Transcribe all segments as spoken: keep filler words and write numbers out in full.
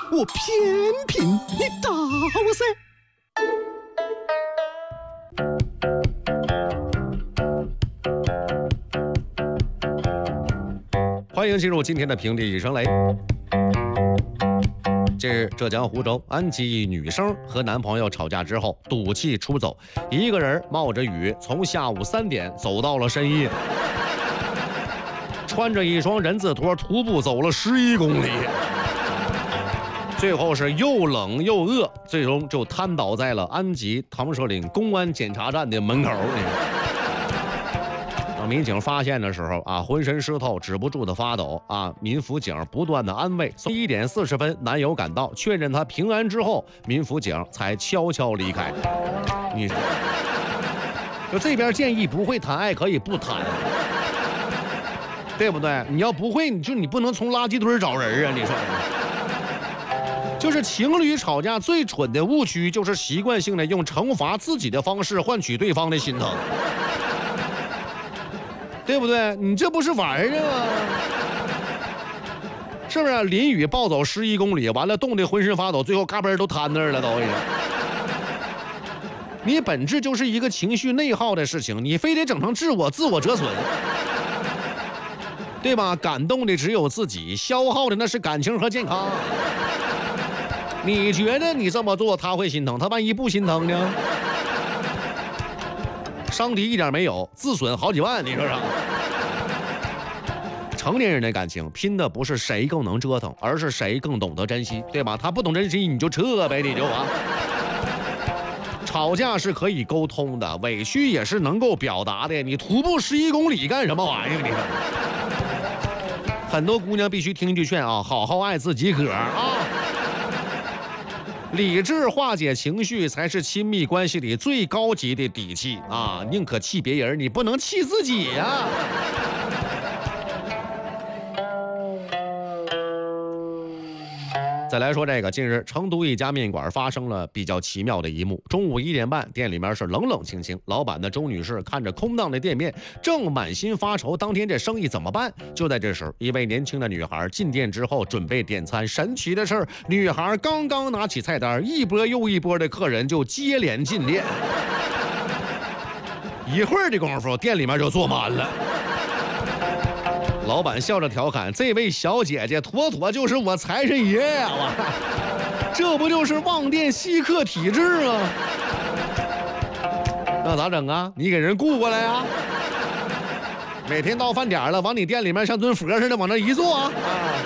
我偏偏你打我噻。欢迎进入今天的平地一声雷。近日，浙江湖州安吉一女生和男朋友吵架之后赌气出走，一个人冒着雨从下午三点走到了深夜，穿着一双人字拖徒步走了十一公里，最后是又冷又饿，最终就瘫倒在了安吉唐社岭公安检查站的门口。当民警发现的时候啊，浑身湿透，止不住的发抖啊！民辅警不断的安慰。一点四十分，男友赶到，确认他平安之后，民辅警才悄悄离开。你就这边建议不会谈爱可以不谈，对不对？你要不会，你就你不能从垃圾堆找人啊！你说，就是情侣吵架最蠢的误区，就是习惯性的用惩罚自己的方式换取对方的心疼。对不对？你这不是玩儿啊？是不是？淋雨暴走十一公里，完了冻得浑身发抖，最后嘎嘣都瘫那儿了，都已经。你本质就是一个情绪内耗的事情，你非得整成自我自我折损，对吧？感动的只有自己，消耗的那是感情和健康。你觉得你这么做他会心疼，他万一不心疼呢？伤敌一点没有，自损好几万，你说啥？成年人的感情拼的不是谁更能折腾，而是谁更懂得珍惜，对吧？他不懂珍惜，你就撤呗，你就完。吵架是可以沟通的，委屈也是能够表达的。你徒步十一公里干什么玩意儿？你说，很多姑娘必须听一句劝啊，好好爱自己可啊。理智化解情绪才是亲密关系里最高级的底气啊！宁可气别人，你不能气自己呀、啊。再来说这个，近日成都一家面馆发生了比较奇妙的一幕。中午一点半，店里面是冷冷清清，老板的周女士看着空荡的店面，正满心发愁当天这生意怎么办。就在这时，一位年轻的女孩进店之后准备点餐。神奇的是，女孩刚刚拿起菜单，一波又一波的客人就接连进店，一会儿的功夫，店里面就坐满了。老板笑着调侃：“这位小姐姐妥妥就是我财神爷呀！我，这不就是望店吸客体质吗？那咋整啊？你给人雇过来呀、啊？每天到饭点了，往你店里面像尊佛似的往那一坐啊！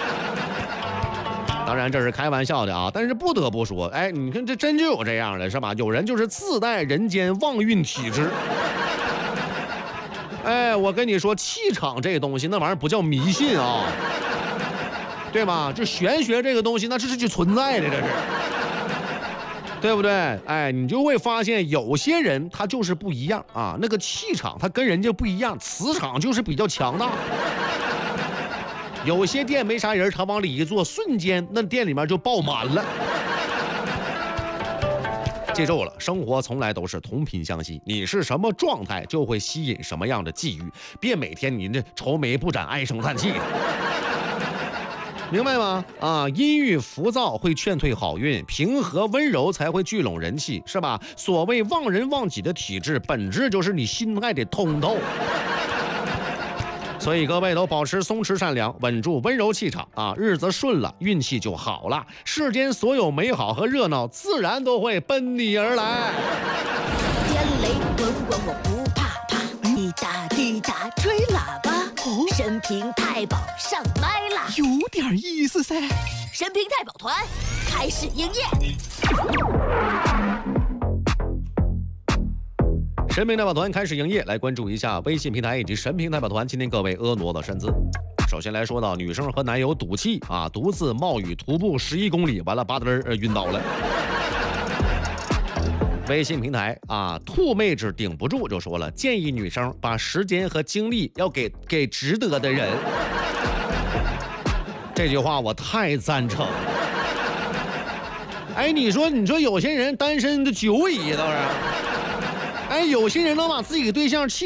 当然这是开玩笑的啊，但是不得不说，哎，你看这真就有这样的，是吧？有人就是自带人间旺运体质。”哎，我跟你说，气场这个东西，那玩意儿不叫迷信啊，对吧？这玄学这个东西，那这是就存在的，这是，对不对？哎，你就会发现有些人他就是不一样啊，那个气场他跟人家不一样，磁场就是比较强大。有些店没啥人，他往里一坐，瞬间那店里面就爆满了。记住了，生活从来都是同频相吸，你是什么状态就会吸引什么样的际遇，别每天你这愁眉不展唉声叹气的，明白吗？啊，阴郁浮躁会劝退好运，平和温柔才会聚拢人气，是吧？所谓忘人忘己的体质，本质就是你心态的通透。所以各位都保持松弛善良，稳住温柔气场啊，日子顺了，运气就好了，世间所有美好和热闹自然都会奔你而来。 天雷滚滚我不怕怕，滴答滴答吹喇叭。哦，神平太保上麦啦， 有点意思噻。 神平太保团开始营业。 神平太保团开始营业，来关注一下微信平台以及神平太保团今天各位婀娜的身姿。首先来说到女生和男友赌气啊，独自冒雨徒步十一公里，完了吧嘚儿晕倒了。微信平台啊，兔妹纸顶不住就说了，建议女生把时间和精力要给给值得的人。这句话我太赞成。哎，你说你说有些人单身的久矣都是。哎，有些人能把自己的对象气